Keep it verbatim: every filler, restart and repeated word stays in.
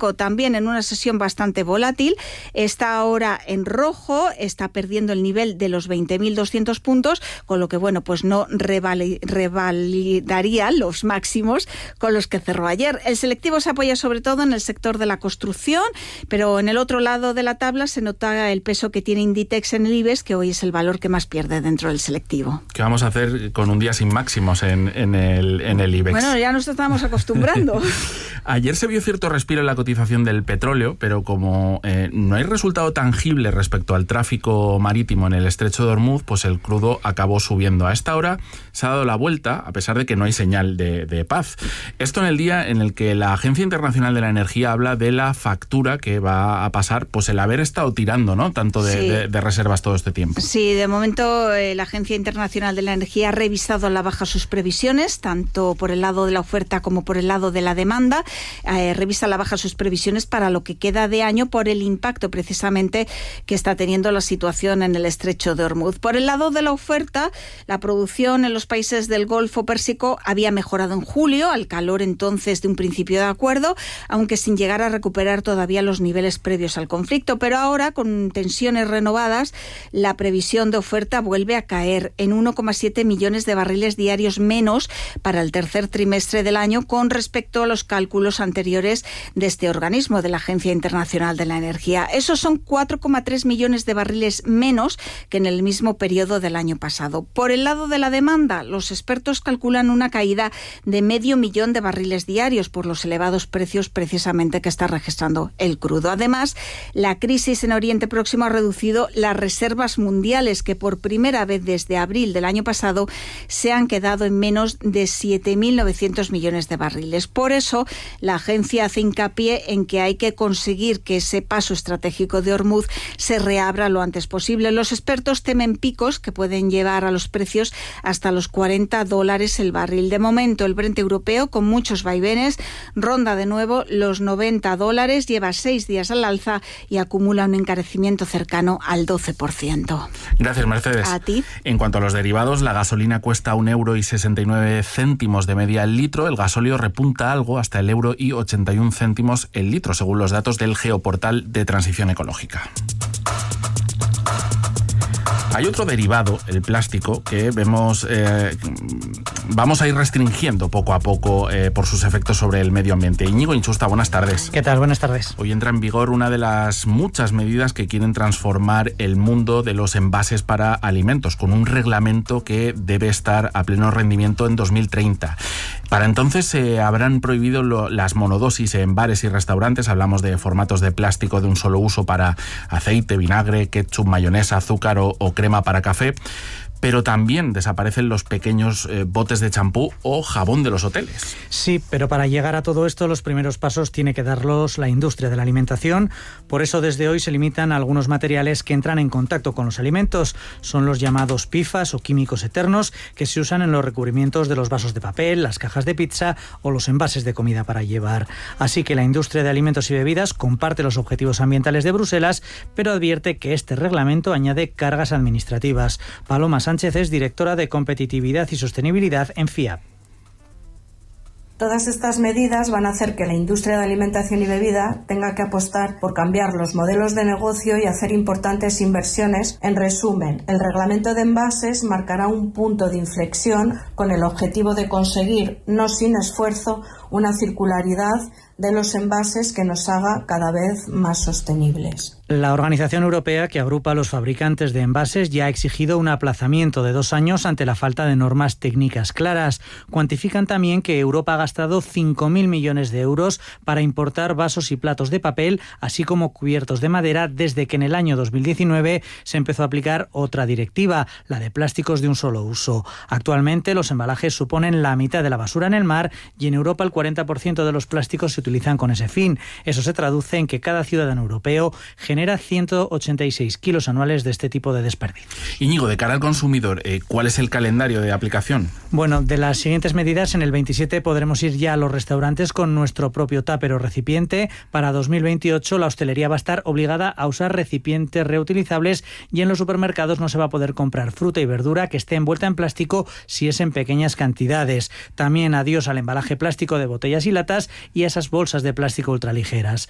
veinticinco también en una sesión bastante volátil, está ahora en rojo, está perdiendo el nivel de los veinte mil doscientos puntos, con lo que, bueno, pues no revali- revalidaría los máximos con los que cerró ayer. El selectivo se apoya sobre todo en el sector de la construcción, pero en el otro lado de la tabla se nota el peso que tiene Inditex en el IBEX, que hoy es el valor que más pierde dentro del selectivo. ¿Qué vamos a hacer con un día sin máximos en, en, el, en el IBEX? Bueno, ya nos estamos acostumbrando. Ayer se vio cierto respiro en la cotización del petróleo, pero como eh, no hay resultado tangible respecto al tráfico marítimo en el estrecho de Hormuz, pues el crudo acabó subiendo. A esta hora se ha dado la vuelta, a pesar de que no hay señal de, de paz. Esto en el día en el que la Agencia Internacional de la Energía habla de la factura que va a pasar, pues el haber estado tirando, ¿no?, tanto de, sí. de, de reservas todo este tiempo. Sí, de momento eh, la Agencia Internacional de la Energía ha revisado a la baja sus previsiones, tanto por el lado de la oferta como por el lado de la demanda. Eh, revisa a la baja sus previsiones para lo que queda de año por el impacto precisamente que está teniendo la situación en el estrecho de Hormuz. Por el lado de la oferta, la producción en los países del Golfo Pérsico había mejorado en julio, al calor entonces de un principio de acuerdo, aunque sin llegar a recuperar todavía los niveles previos al conflicto. Pero ahora, con tensiones renovadas, la previsión de oferta vuelve a caer en uno coma siete millones de barriles diarios menos para el tercer trimestre del año con respecto a los cálculos anteriores de este organismo, de la Agencia Internacional de la Energía. Esos son cuatro coma tres millones de barriles menos que en el mismo periodo del año pasado. Por el lado de la demanda, los expertos calculan una caída de medio millón de barriles diarios por los elevados precios precisamente que está registrando el crudo. Además, la crisis en Oriente Próximo ha reducido las reservas mundiales, que por primera vez desde abril del año pasado se han quedado en menos de siete mil novecientos millones de barriles. Por eso, la agencia hace hincapié en que hay que conseguir que ese paso estratégico de Hormuz se reabra lo antes posible. Los expertos temen picos que pueden llevar a los precios hasta los cuarenta dólares el barril. De momento, el Brent europeo, con muchos vaivenes, ronda de nuevo los noventa dólares, lleva seis días al alza y acumula un encarecimiento cercano al doce por ciento. Gracias, Mercedes. A ti. En cuanto a los derivados, la gasolina cuesta un euro y sesenta y nueve céntimos de media el litro, el gasóleo repunta algo hasta el euro y ochenta y un céntimos el litro, según los datos del Geoportal de Transición Ecológica. Hay otro derivado, el plástico, que vemos eh, vamos a ir restringiendo poco a poco eh, por sus efectos sobre el medio ambiente. Íñigo Inchusta, buenas tardes. ¿Qué tal? Buenas tardes. Hoy entra en vigor una de las muchas medidas que quieren transformar el mundo de los envases para alimentos, con un reglamento que debe estar a pleno rendimiento en dos mil treinta. Para entonces se eh, habrán prohibido lo, las monodosis en bares y restaurantes. Hablamos de formatos de plástico de un solo uso para aceite, vinagre, ketchup, mayonesa, azúcar o, o crema para café. Pero también desaparecen los pequeños eh, botes de champú o jabón de los hoteles. Sí, pero para llegar a todo esto, los primeros pasos tiene que darlos la industria de la alimentación. Por eso, desde hoy se limitan a algunos materiales que entran en contacto con los alimentos. Son los llamados P F A S o químicos eternos, que se usan en los recubrimientos de los vasos de papel, las cajas de pizza o los envases de comida para llevar. Así que la industria de alimentos y bebidas comparte los objetivos ambientales de Bruselas, pero advierte que este reglamento añade cargas administrativas. Paloma Sánchez es directora de Competitividad y Sostenibilidad en F I A P. Todas estas medidas van a hacer que la industria de alimentación y bebida tenga que apostar por cambiar los modelos de negocio y hacer importantes inversiones. En resumen, el reglamento de envases marcará un punto de inflexión con el objetivo de conseguir, no sin esfuerzo, una circularidad de los envases que nos haga cada vez más sostenibles. La organización europea que agrupa a los fabricantes de envases ya ha exigido un aplazamiento de dos años ante la falta de normas técnicas claras. Cuantifican también que Europa ha gastado cinco mil millones de euros para importar vasos y platos de papel, así como cubiertos de madera, desde que en el año dos mil diecinueve se empezó a aplicar otra directiva, la de plásticos de un solo uso. Actualmente los embalajes suponen la mitad de la basura en el mar y en Europa el cuarenta por ciento de los plásticos se utilizan con ese fin. Eso se traduce en que cada ciudadano europeo genera ciento ochenta y seis kilos anuales de este tipo de desperdicio. Íñigo, de cara al consumidor, eh, ¿cuál es el calendario de aplicación? Bueno, de las siguientes medidas, en el veintisiete podremos ir ya a los restaurantes con nuestro propio tupper o recipiente. Para dos mil veintiocho la hostelería va a estar obligada a usar recipientes reutilizables y en los supermercados no se va a poder comprar fruta y verdura que esté envuelta en plástico si es en pequeñas cantidades. También adiós al embalaje plástico de botellas y latas y a esas bolsas de plástico ultraligeras.